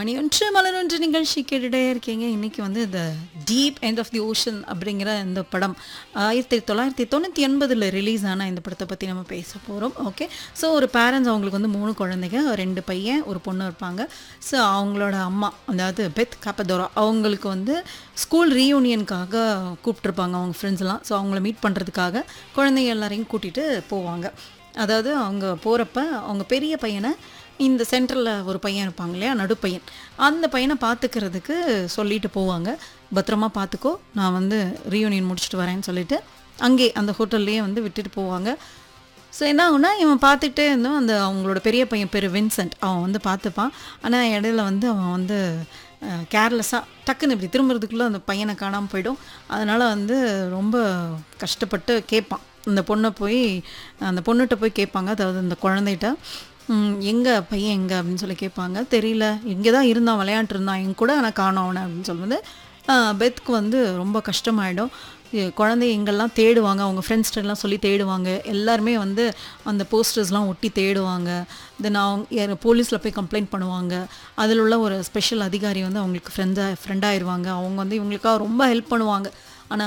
மணியொன்று மலரொன்று நிகழ்ச்சி கேட்டுகிட்டே இருக்கீங்க. இன்றைக்கி வந்து இந்த deep end of the ocean அப்படிங்கிற இந்த படம் 1998 ரிலீஸ் ஆன இந்த படத்தை பற்றி நம்ம பேச போகிறோம். ஓகே, ஸோ ஒரு பேரண்ட்ஸ் அவங்களுக்கு வந்து 3 குழந்தைங்க, 2 பையன் ஒரு பொண்ணு இருப்பாங்க. ஸோ அவங்களோட அம்மா அதாவது பெத் காப்பதோரா அவங்களுக்கு வந்து ஸ்கூல் ரீயூனியனுக்காக கூப்பிட்ருப்பாங்க அவங்க ஃப்ரெண்ட்ஸ்லாம். ஸோ அவங்கள மீட் பண்ணுறதுக்காக குழந்தைங்க எல்லாரையும் கூட்டிகிட்டு போவாங்க. அதாவது அவங்க போகிறப்ப அவங்க பெரிய பையனை இந்த சென்டரில் ஒரு பையன் இருப்பாங்க இல்லையா, நடுப்பையன், அந்த பையனை பார்த்துக்கிறதுக்கு சொல்லிட்டு போவாங்க. பத்திரமா பார்த்துக்கோ, நான் வந்து ரீயூனியன் முடிச்சுட்டு வரேன்னு சொல்லிட்டு அங்கே அந்த ஹோட்டல்லையே வந்து விட்டுட்டு போவாங்க. ஸோ என்ன ஆகுனா, இவன் பார்த்துக்கிட்டே இருந்தோம். அந்த அவங்களோட பெரிய பையன் பேர் வின்சென்ட், அவன் வந்து பார்த்துப்பான். ஆனால் இடையில வந்து அவன் வந்து கேர்லெஸ்ஸாக டக்குன்னு இப்படி திரும்புறதுக்குள்ளே அந்த பையனை காணாமல் போயிடும். அதனால் வந்து ரொம்ப கஷ்டப்பட்டு கேட்பான். அந்த பொண்ணை போய் அந்த பொண்ணுகிட்ட போய் கேட்பாங்க, அதாவது அந்த குழந்தைகிட்ட, எங்கே பையன் எங்கே அப்படின்னு சொல்லி கேட்பாங்க. தெரியல, இங்கே தான் இருந்தான், விளையாண்டு இருந்தான் என் கூட, ஆனால் காணோம் அவனை அப்படின்னு சொல்லும்போது பெத்துக்கு வந்து ரொம்ப கஷ்டமாயிடும். குழந்தைய எங்கெல்லாம் தேடுவாங்க, அவங்க ஃப்ரெண்ட்ஸ்டெல்லாம் சொல்லி தேடுவாங்க. எல்லாருமே வந்து அந்த போஸ்டர்ஸ்லாம் ஒட்டி தேடுவாங்க. தென் அவங்க போலீஸில் போய் கம்ப்ளைண்ட் பண்ணுவாங்க. அதில் உள்ள ஒரு ஸ்பெஷல் அதிகாரி வந்து அவங்களுக்கு ஃப்ரெண்டாகிடுவாங்க. அவங்க வந்து இவங்களுக்காக ரொம்ப ஹெல்ப் பண்ணுவாங்க.